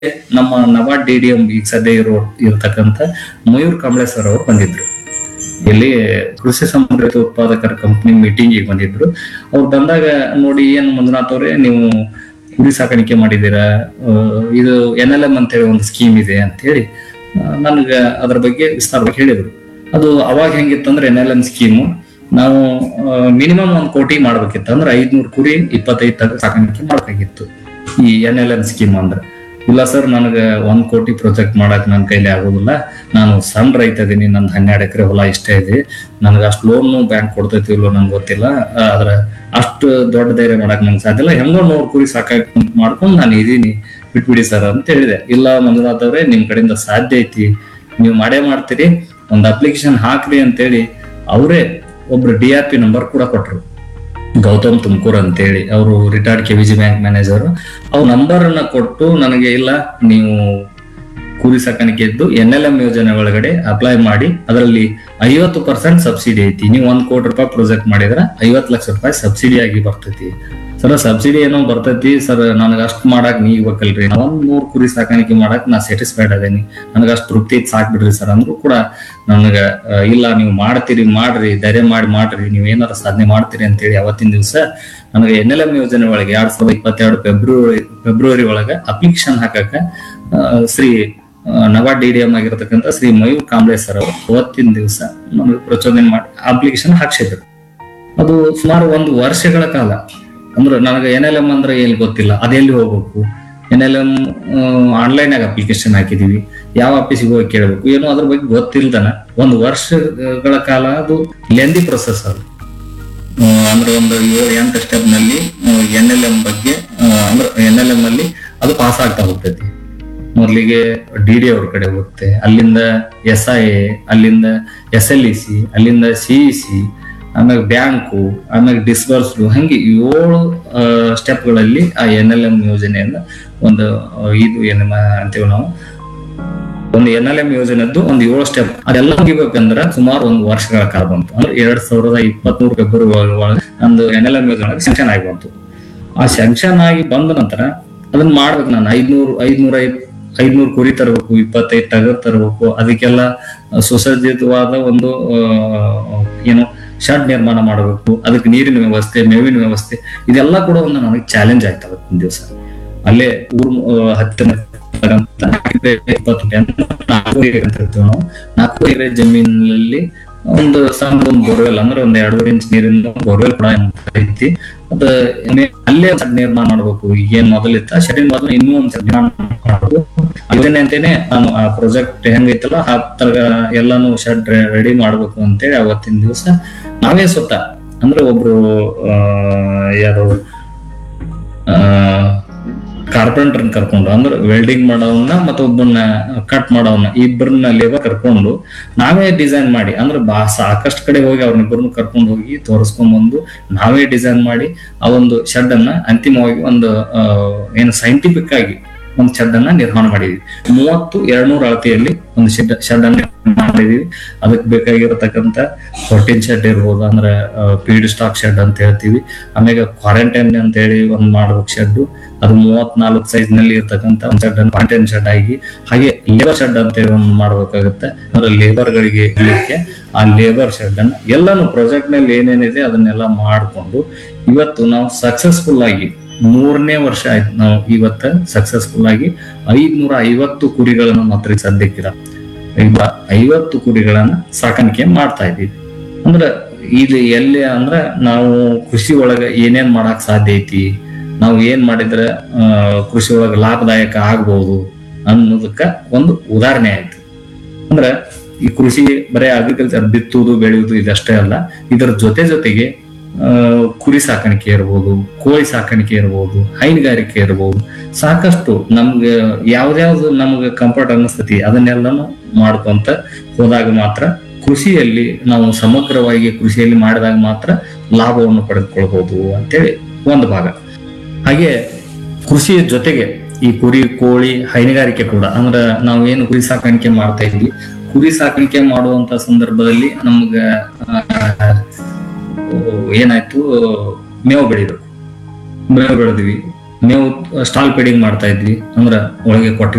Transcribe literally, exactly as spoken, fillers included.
ನಮ್ಮ ನವಾಡ್ D D M ಈಗ ಸದ್ಯ ಇರೋ ಇರತಕ್ಕಂತ ಮಯೂರ್ ಕಾಂಬ್ಳೆ ಸರ್ ಅವರು ಬಂದಿದ್ರು. ಇಲ್ಲಿ ಕೃಷಿ ಸಂಬಂಧಿತ ಉತ್ಪಾದಕರ ಕಂಪನಿ ಮೀಟಿಂಗ್ ಈಗ ಬಂದಿದ್ರು. ಅವ್ರು ಬಂದಾಗ ನೋಡಿ ಏನ್ ಮಂಜುನಾಥ್ ಅವ್ರೆ, ನೀವು ಕುರಿ ಸಾಕಾಣಿಕೆ ಮಾಡಿದೀರಾ, ಇದು ಎನ್ ಎಲ್ ಎಂ ಅಂತ ಹೇಳಿ ಒಂದು ಸ್ಕೀಮ್ ಇದೆ ಅಂತ ಹೇಳಿ ನನ್ಗ ಅದ್ರ ಬಗ್ಗೆ ವಿಸ್ತಾರವಾಗಿ ಹೇಳಿದ್ರು. ಅದು ಅವಾಗ ಹೆಂಗಿತ್ತಂದ್ರೆ ಎನ್ ಎಲ್ ಎಂ ಸ್ಕೀಮು ನಾವು ಮಿನಿಮಮ್ ಒಂದ್ ಕೋಟಿ ಮಾಡ್ಬೇಕಿತ್ತು, ಅಂದ್ರೆ ಐದ್ನೂರ್ ಕುರಿ ಇಪ್ಪತ್ತೈದು ತಗ ಸಾಕಾಣಿಕೆ ಮಾಡ್ಬೇಕಾಗಿತ್ತು ಈ ಎನ್ ಎಲ್ ಎಂ ಸ್ಕೀಮ್ ಅಂದ್ರೆ. ಇಲ್ಲ ಸರ್, ನನಗೆ ಒಂದ್ ಕೋಟಿ ಪ್ರೊಜೆಕ್ಟ್ ಮಾಡಕ್ ನನ್ ಕೈಲಿ ಆಗೋದಿಲ್ಲ, ನಾನು ಸಣ್ಣ ರೈತ ಇದೀನಿ, ನಂದು ಹನ್ನೆರಡು ಎಕರೆ ಹೊಲ ಇಷ್ಟೇ ಇದೆ, ನನ್ಗೆ ಅಷ್ಟು ಲೋನ್ ಬ್ಯಾಂಕ್ ಕೊಡ್ತೈತಿ ಇಲ್ಲೋ ನಂಗೆ ಗೊತ್ತಿಲ್ಲ, ಆದ್ರೆ ಅಷ್ಟು ದೊಡ್ಡ ಧೈರ್ಯ ಮಾಡಕ್ ನಂಗೆ ಸಾಧ್ಯ ಇಲ್ಲ, ಹೆಂಗೋ ನೂರ್ ಕುರಿ ಸಾಕಾಗಿ ಮಾಡ್ಕೊಂಡು ನಾನು ಇದೀನಿ, ಬಿಟ್ಬಿಡಿ ಸರ್ ಅಂತ ಹೇಳಿದೆ. ಇಲ್ಲ ಮಂಜುನಾಥ್ ಅವ್ರೆ, ನಿಮ್ ಕಡೆಯಿಂದ ಸಾಧ್ಯ ಐತಿ, ನೀವು ಮಾಡೇ ಮಾಡ್ತೀರಿ, ಒಂದ್ ಅಪ್ಲಿಕೇಶನ್ ಹಾಕ್ರಿ ಅಂತೇಳಿ ಅವರೇ ಒಬ್ರು ಡಿ ಆರ್ ಪಿ ನಂಬರ್ ಕೂಡ ಕೊಟ್ರು, ಗೌತಮ್ ತುಮಕೂರ್ ಅಂತೇಳಿ. ಅವರು retired K V G bank manager. ಅವ್ರ ನಂಬರ್ ಅನ್ನ ಕೊಟ್ಟು ನನಗೆ, ಇಲ್ಲ ನೀವು ಕುರಿ ಸಾಕಾಣಿಕೆ ಇದ್ದು ಎನ್ ಎಲ್ ಎಂ ಯೋಜನೆ ಒಳಗಡೆ ಅಪ್ಲೈ ಮಾಡಿ, ಅದರಲ್ಲಿ ಐವತ್ತು ಪರ್ಸೆಂಟ್ ಸಬ್ಸಿಡಿ ಐತಿ, ನೀವು ಒಂದ್ ಕೋಟಿ ರೂಪಾಯಿ ಪ್ರೊಜೆಕ್ಟ್ ಮಾಡಿದ್ರೆ ಐವತ್ ಲಕ್ಷ ರೂಪಾಯಿ ಸಬ್ಸಿಡಿ ಆಗಿ ಬರ್ತೈತಿ. ಸರ್ ಸಬ್ಸಿಡಿ ಏನೋ ಬರ್ತೈತಿ ಸರ್, ನನಗೆ ಅಷ್ಟು ಮಾಡಕ್ ನೀ ಇವಾಗಲ್ರಿ, ಒಂದ್ ನೂರ್ ಕುರಿ ಸಾಕಾಣಿಕೆ ಮಾಡಕ್ ನಾ ಸ್ಯಾಟಿಸ್ಫೈಡ್ ಅದೇನಿ, ನನಗೆ ಅಷ್ಟು ತೃಪ್ತಿ ಸಾಕ್ ಬಿಡ್ರಿ ಸರ್ ಅಂದ್ರು ಕೂಡ ನನಗ ಇಲ್ಲ, ನೀವು ಮಾಡ್ತೀರಿ ಮಾಡ್ರಿ, ಧೈರ್ಯ ಮಾಡಿ ಮಾಡ್ರಿ, ನೀವ್ ಏನಾರ ಸಾಧನೆ ಮಾಡ್ತೀರಿ ಅಂತೇಳಿ ಅವತ್ತಿನ ದಿವಸ ನನಗೆ ಎನ್ ಎಲ್ ಎಂ ಯೋಜನೆ ಒಳಗೆ ಎರಡ್ ಸಾವಿರದ ಇಪ್ಪತ್ತೆರಡು ಫೆಬ್ರವರಿ ಫೆಬ್ರವರಿ ಒಳಗೆ ಅಪ್ಲಿಕೇಶನ್ ಹಾಕಕ Shri ನವಾಡ್ D D M ಆಗಿರತಕ್ಕಂತ Shri Mayur Kamble sir ಅವರು ಅವತ್ತಿನ ದಿವಸ ನಮಗೆ ಪ್ರಚೋದನೆ ಮಾಡಿ ಅಪ್ಲಿಕೇಶನ್ ಹಾಕ್ಸಿದ್ರು. ಅದು ಸುಮಾರು ಒಂದು ವರ್ಷಗಳ ಕಾಲ, ಅಂದ್ರೆ ನನಗೆ ಎನ್ ಎಲ್ ಎಂ ಅಂದ್ರೆ ಏನ್ ಗೊತ್ತಿಲ್ಲ, ಅದೆಲ್ಲಿ ಹೋಗ್ಬೇಕು, ಎನ್ ಎಲ್ ಎಂ ಆನ್ಲೈನ್ ಆಗ ಅಪ್ಲಿಕೇಶನ್ ಹಾಕಿದೀವಿ, ಯಾವ ಆಫೀಸಿಗೆ ಹೋಗಿ ಕೇಳಬೇಕು ಏನೋ ಅದ್ರ ಬಗ್ಗೆ ಗೊತ್ತಿಲ್ದನ ಒಂದು ವರ್ಷಗಳ ಕಾಲ ಅದು ಲೆಂದಿ ಪ್ರೊಸೆಸ್. ಅದು ಅಂದ್ರೆ ಒಂದು ಏಳು ಎಂಟು ಸ್ಟೆಪ್ ನಲ್ಲಿ ಎನ್ ಎಲ್ ಎಂ ಬಗ್ಗೆ ಅಂದ್ರೆ ಎನ್ ಎಲ್ ಎಂ ಅಲ್ಲಿ ಅದು ಪಾಸ್ ಆಗ್ತಾ ಹೋಗ್ತೈತಿ. ಮೊದಲಿಗೆ ಡಿ ಡಿ ಅವ್ರ ಕಡೆ ಹೋಗುತ್ತೆ, ಅಲ್ಲಿಂದ ಎಸ್ ಐ ಎ, ಅಲ್ಲಿಂದ ಎಸ್ ಎಲ್ ಇ ಸಿ, ಅಲ್ಲಿಂದ ಸಿ ಇ ಸಿ, ಆಮೇಲೆ ಬ್ಯಾಂಕು, ಆಮೇಲೆ ಡಿಸ್ಬರ್ಸ್ಡು, ಹಂಗೆ ಏಳು ಸ್ಟೆಪ್ ಗಳಲ್ಲಿ ಆ ಎನ್ ಎಲ್ ಎಂ ಯೋಜನೆಯನ್ನ ಒಂದು ಇದು ಏನ ಅಂತೀವಿ ನಾವು, ಒಂದು ಎನ್ ಎಲ್ ಎಂ ಯೋಜನೆದ್ದು ಒಂದು ಏಳು ಸ್ಟೆಪ್ ಅದೆಲ್ಲ ಮುಗಿಬೇಕಂದ್ರೆ ಸುಮಾರು ಒಂದು ವರ್ಷಗಳ ಕಾಲ ಬಂತು. ಅಂದ್ರೆ ಎರಡ್ ಸಾವಿರದ ಇಪ್ಪತ್ತ್ ಮೂರು ಫೆಬ್ರವರಿ ಒಳಗೆ ಒಂದು ಎನ್ ಎಲ್ ಎಂ ಯೋಜನೆ ಸ್ಯಾಂಕ್ಷನ್ ಆಗಿ ಬಂತು. ಆ ಸ್ಯಾಂಕ್ಷನ್ ಆಗಿ ಬಂದ ನಂತರ ಅದನ್ನ ಮಾಡ್ಬೇಕು, ನಾನು ಐದ್ನೂರು ಐದ್ನೂರ ಐದ್ನೂರು ಕುರಿ ತರಬೇಕು, ಇಪ್ಪತ್ತೈದು ಟಗರ್ ತರಬೇಕು, ಅದಕ್ಕೆಲ್ಲ ಸುಸಜ್ಜಿತವಾದ ಒಂದು ಏನು ಶೆಡ್ ನಿರ್ಮಾಣ ಮಾಡಬೇಕು, ಅದಕ್ಕೆ ನೀರಿನ ವ್ಯವಸ್ಥೆ, ಮೇವಿನ ವ್ಯವಸ್ಥೆ, ಇದೆಲ್ಲ ಕೂಡ ಒಂದು ನನಗೆ ಚಾಲೆಂಜ್ ಆಯ್ತು ಅವತ್ತಿನ ದಿವಸ. ಅಲ್ಲೇ ಊರ್ ಹತ್ತಿರ ನಾಲ್ಕು ನಾಲ್ಕು ಎಕರೆ ಜಮೀನಲ್ಲಿ ಒಂದು ಸಣ್ಣ ಒಂದು ಬೋರ್ವೆಲ್, ಅಂದ್ರೆ ಒಂದ್ ಎರಡೂವರೆ ಇಂಚ್ ನೀರಿನ ಬೋರ್ವೆಲ್ ಕೂಡ ಐತಿ. ಅದ ಅಲ್ಲೇ ಶೆಡ್ ನಿರ್ಮಾಣ ಮಾಡ್ಬೇಕು. ಈಗೇನ್ ಮೊದಲಿತ್ತ ಶೆಡ್ ಮೊದಲು ಇನ್ನೂ ಒಂದ್ ಶೆಡ್ ನಿರ್ಮಾಣ ಮಾಡ್ಬೇಕು ಅದನ್ನೇ ಅಂತೇನೆ ನಾನು ಆ ಪ್ರಾಜೆಕ್ಟ್ ಹೆಂಗೈತಲ್ಲ ಆ ತರ ಎಲ್ಲಾನು ಶೆಡ್ ರೆಡಿ ಮಾಡ್ಬೇಕು ಅಂತೇಳಿ ಅವತ್ತಿನ ದಿವಸ ನಾವೇ ಸ್ವತಃ, ಅಂದ್ರೆ ಒಬ್ರು ಆ ಯಾರು ಆ ಕಾರ್ಪೆಂಟರ್ ಕರ್ಕೊಂಡು, ಅಂದ್ರೆ ವೆಲ್ಡಿಂಗ್ ಮಾಡೋವನ್ನ ಮತ್ತೆ ಒಬ್ಬನ್ನ ಕಟ್ ಮಾಡೋವನ್ನ ಇಬ್ಬರನ್ನ ಲೇಬರ್ ಕರ್ಕೊಂಡು ನಾವೇ ಡಿಸೈನ್ ಮಾಡಿ, ಅಂದ್ರೆ ಬಾ ಸಾಕಷ್ಟು ಕಡೆ ಹೋಗಿ ಅವ್ರನ್ನಿಬ್ಬರನ್ನ ಕರ್ಕೊಂಡು ಹೋಗಿ ತೋರಿಸ್ಕೊಂಡ್ ಬಂದು ನಾವೇ ಡಿಸೈನ್ ಮಾಡಿ ಆ ಒಂದು ಶೆಡ್ ಅನ್ನ ಅಂತಿಮವಾಗಿ ಒಂದು ಏನು ಸೈಂಟಿಫಿಕ್ ಆಗಿ ಒಂದು ಶೆಡ್ ಅನ್ನ ನಿರ್ಮಾಣ ಮಾಡಿದ್ವಿ. ಮೂವತ್ತು ಎರಡ್ನೂರ ಅಳತೆಯಲ್ಲಿ ಒಂದು ಶೆಡ್ ಶೆಡ್ ಅನ್ನ ಮಾಡಿದೀವಿ. ಅದಕ್ಕೆ ಬೇಕಾಗಿರತಕ್ಕಂತ ಫೋರ್ಟೀನ್ ಶೆಡ್ ಇರ್ಬೋದು, ಅಂದ್ರೆ ಫೀಡ್ ಸ್ಟಾಕ್ ಶೆಡ್ ಅಂತ ಹೇಳ್ತೀವಿ. ಆಮೇಲೆ ಕ್ವಾರಂಟೈನ್ ಅಂತ ಹೇಳಿ ಒಂದ್ ಮಾಡ್ಬೇಕು ಶೆಡ್, ಅದು ಮೂವತ್ನಾಲ್ಕು ಸೈಜ್ ನಲ್ಲಿ ಇರ್ತಕ್ಕಂತ ಒಂದ್ ಶೆಡ್ ಅನ್ನು ಕ್ವಾರಂಟೈನ್ ಶೆಡ್ ಆಗಿ, ಹಾಗೆ ಲೇಬರ್ ಶೆಡ್ ಅಂತ ಹೇಳಿ ಒಂದು ಮಾಡ್ಬೇಕಾಗುತ್ತೆ, ಅಂದ್ರೆ ಲೇಬರ್ ಗಳಿಗೆ ಇರ್ಲಿಕ್ಕೆ ಆ ಲೇಬರ್ ಶೆಡ್ ಅನ್ನ ಎಲ್ಲಾನು ಪ್ರಾಜೆಕ್ಟ್ ನಲ್ಲಿ ಏನೇನಿದೆ ಅದನ್ನೆಲ್ಲ ಮಾಡ್ಕೊಂಡು ಇವತ್ತು ನಾವು ಸಕ್ಸಸ್ಫುಲ್ ಆಗಿ ಮೂರನೇ ವರ್ಷ ಆಯ್ತು ನಾವು ಇವತ್ತ ಸಕ್ಸಸ್ಫುಲ್ ಆಗಿ ಐದ್ನೂರ ಐವತ್ತು ಕುರಿಗಳನ್ನು ಮಾತ್ರ ಸದ್ಯಕ್ಕಿರ ಐವತ್ತು ಕುರಿಗಳನ್ನ ಸಾಕಾಣಿಕೆ ಮಾಡ್ತಾ ಇದೀವಿ. ಅಂದ್ರ ಇದು ಎಲ್ಲಿ ಅಂದ್ರ ನಾವು ಕೃಷಿ ಒಳಗ ಏನೇನ್ ಮಾಡಕ್ ಸಾಧ್ಯ ಐತಿ, ನಾವು ಏನ್ ಮಾಡಿದ್ರೆ ಅಹ್ ಕೃಷಿ ಒಳಗ ಲಾಭದಾಯಕ ಆಗ್ಬಹುದು ಅನ್ನೋದಕ್ಕ ಒಂದು ಉದಾಹರಣೆ ಆಯ್ತು. ಅಂದ್ರ ಈ ಕೃಷಿ ಬರೀ ಅಗ್ರಿಕಲ್ಚರ್ ಬಿತ್ತುವುದು ಬೆಳೆಯುವುದು ಇದಷ್ಟೇ ಅಲ್ಲ, ಇದರ ಜೊತೆ ಜೊತೆಗೆ ಅಹ್ ಕುರಿ ಸಾಕಾಣಿಕೆ ಇರ್ಬೋದು, ಕೋಳಿ ಸಾಕಾಣಿಕೆ ಇರ್ಬೋದು, ಹೈನುಗಾರಿಕೆ ಇರ್ಬೋದು, ಸಾಕಷ್ಟು ನಮ್ಗೆ ಯಾವ್ದ್ಯಾವ್ದು ನಮ್ಗೆ ಕಂಫರ್ಟ್ ಅನಿಸ್ತತಿ ಅದನ್ನೆಲ್ಲಾನು ಮಾಡ್ಕೊಂತ ಹೋದಾಗ ಮಾತ್ರ ಕೃಷಿಯಲ್ಲಿ ನಾವು ಸಮಗ್ರವಾಗಿ ಕೃಷಿಯಲ್ಲಿ ಮಾಡಿದಾಗ ಮಾತ್ರ ಲಾಭವನ್ನು ಪಡೆದುಕೊಳ್ಬಹುದು ಅಂತೇಳಿ ಒಂದು ಭಾಗ. ಹಾಗೆ ಕೃಷಿಯ ಜೊತೆಗೆ ಈ ಕುರಿ ಕೋಳಿ ಹೈನುಗಾರಿಕೆ ಕೂಡ, ಅಂದ್ರೆ ನಾವು ಏನು ಕುರಿ ಸಾಕಾಣಿಕೆ ಮಾಡ್ತಾ ಇದ್ವಿ, ಕುರಿ ಸಾಕಾಣಿಕೆ ಮಾಡುವಂತ ಸಂದರ್ಭದಲ್ಲಿ ನಮ್ಗ ಏನಾಯ್ತು, ಮೇವು ಬೆಳಿಬೇಕು, ಮೇವು ಬೆಳೆದ್ವಿ, ಮೇವು ಸ್ಟಾಲ್ ಫೀಡಿಂಗ್ ಮಾಡ್ತಾ ಇದ್ವಿ, ಅಂದ್ರ ಒಳಗೆ ಕೊಟ್ಟಿಗೆ